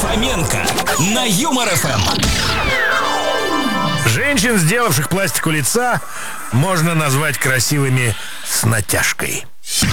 Фоменко на Юмор ФМ. Женщин, сделавших пластику лица, можно назвать красивыми с натяжкой.